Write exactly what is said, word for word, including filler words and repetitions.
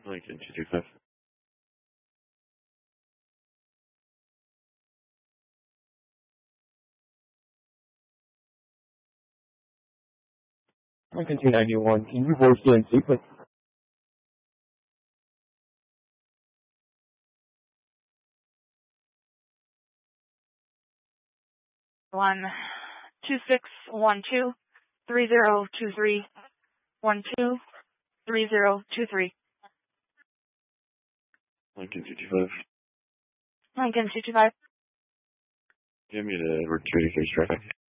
Lincoln two two five. Lincoln two ninety-one, can you voice the in sequence? One two six one two three zero two three one two three zero two three. Lincoln two two five. Lincoln two two five. Give me the Edward three eighty-three traffic.